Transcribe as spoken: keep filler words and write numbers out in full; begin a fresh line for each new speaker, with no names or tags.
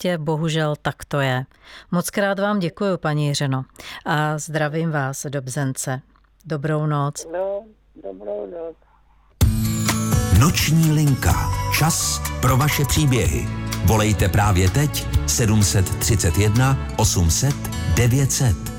prostě bohužel tak to je. Moc krát vám děkuju, paní Jiřino, a zdravím vás do Bzence. Dobrou noc.
No, dobrou noc.
Noční linka. Čas pro vaše příběhy. Volejte právě teď sedm set třicet jedna osm set devět set.